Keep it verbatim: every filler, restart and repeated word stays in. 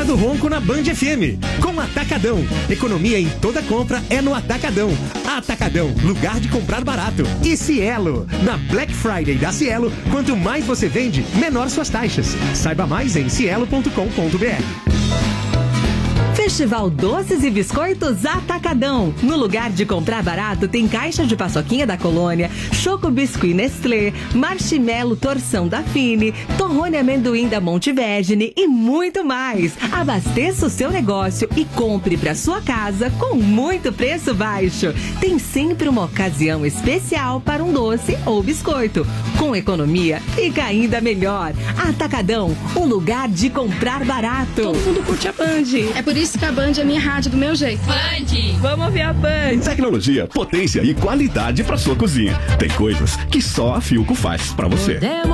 do Ronco na Band F M. Com Atacadão. Economia em toda compra é no Atacadão. Atacadão, lugar de comprar barato. E Cielo. Na Black Friday da Cielo, quanto mais você vende, menor suas taxas. Saiba mais em cielo ponto com ponto br. Festival Doces e Biscoitos Atacadão. No lugar de comprar barato, tem caixa de paçoquinha da Colônia, Choco Biscuit Nestlé, Marshmallow Torção da Fine, Torrone Amendoim da Monteverde e muito mais. Abasteça o seu negócio e compre para sua casa com muito preço baixo. Tem sempre uma ocasião especial para um doce ou biscoito. Com economia, fica ainda melhor. Atacadão, um lugar de comprar barato. Todo mundo curte a Band. É por isso que a Band é minha rádio do meu jeito. Band! Vamos ver a Band! Tecnologia, potência e qualidade para sua cozinha. Tem coisas que só a Philco faz para você.